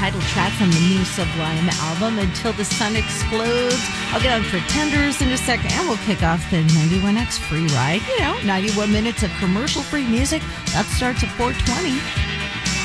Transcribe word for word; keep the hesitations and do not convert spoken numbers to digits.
title track from the new Sublime album, Until the Sun Explodes. I'll get on Pretenders in a second, and we'll kick off the ninety-one X Free Ride. You know, ninety-one minutes of commercial-free music. That starts at four twenty.